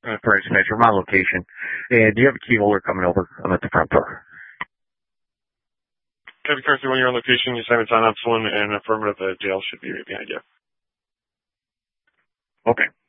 for instance, from my location. And do you have a key holder coming over? I'm at the front door. Captain Carthy, when you're on location, you Simon John Epsilon and affirmative, the jail should be right behind you. Okay.